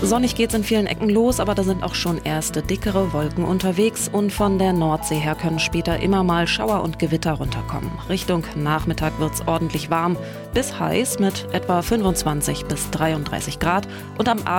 Sonnig geht's in vielen Ecken los, aber da sind auch schon erste dickere Wolken unterwegs und von der Nordsee her können später immer mal Schauer und Gewitter runterkommen. Richtung Nachmittag wird's ordentlich warm bis heiß mit etwa 25 bis 33 Grad und am Abend